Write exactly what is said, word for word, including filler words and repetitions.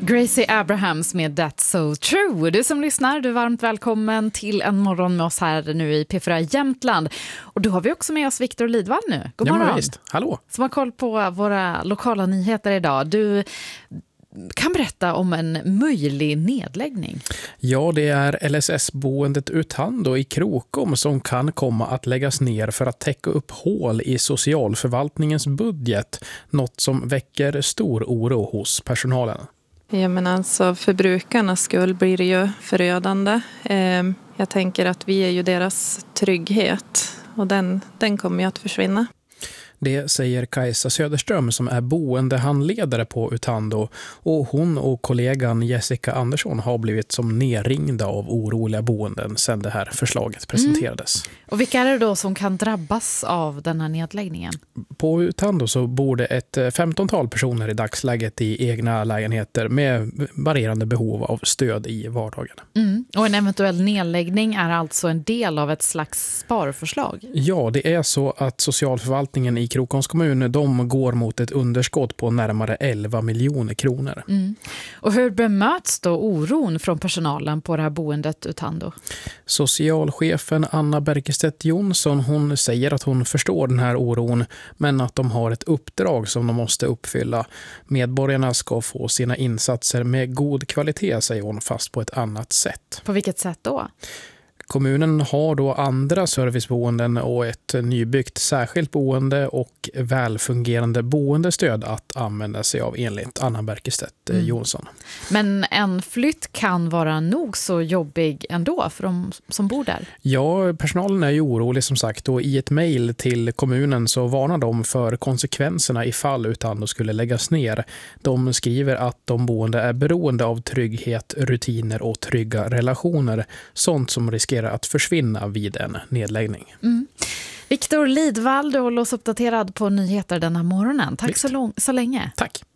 Gracie Abrahams med That's So True. Du som lyssnar, du är varmt välkommen till en morgon med oss här nu i P fyra Jämtland. Och då har vi också med oss Viktor Lidvall nu. God morgon. Ja, men visst. Hallå. Som har koll på våra lokala nyheter idag. Du kan berätta om en möjlig nedläggning. Ja, det är L S S-boendet Utando i Krokom som kan komma att läggas ner för att täcka upp hål i socialförvaltningens budget. Något som väcker stor oro hos personalen. Ja, men alltså för brukarnas skull blir det ju förödande. Jag tänker att vi är ju deras trygghet och den, den kommer ju att försvinna. Det säger Kajsa Söderström som är boendehandledare på Utando, och hon och kollegan Jessica Andersson har blivit som nerringda av oroliga boenden sedan det här förslaget presenterades. Mm. Och vilka är det då som kan drabbas av den här nedläggningen? På Utando så bor det ett femtontal personer i dagsläget i egna lägenheter med varierande behov av stöd i vardagen. Mm. Och en eventuell nedläggning är alltså en del av ett slags sparförslag? Ja, det är så att socialförvaltningen i Krokoms kommun, de går mot ett underskott på närmare elva miljoner kronor. Mm. Och hur bemöts då oron från personalen på det här boendet Utando? Socialchefen Anna Bergestedt Jonsson, hon säger att hon förstår den här oron, men att de har ett uppdrag som de måste uppfylla. Medborgarna ska få sina insatser med god kvalitet, säger hon, fast på ett annat sätt. På vilket sätt då? Kommunen har då andra serviceboenden och ett nybyggt särskilt boende och välfungerande boendestöd att använda sig av, enligt Anna Bergestedt mm. Jonsson. Men en flytt kan vara nog så jobbig ändå för de som bor där? Ja, personalen är ju orolig som sagt, och i ett mejl till kommunen så varnar de för konsekvenserna ifall Utando skulle läggas ner. De skriver att de boende är beroende av trygghet, rutiner och trygga relationer, sånt som riskerar att försvinna vid en nedläggning. Mm. Viktor Lidvall, du håller oss uppdaterad på nyheter den här morgonen. Tack så, lång- så länge. Tack.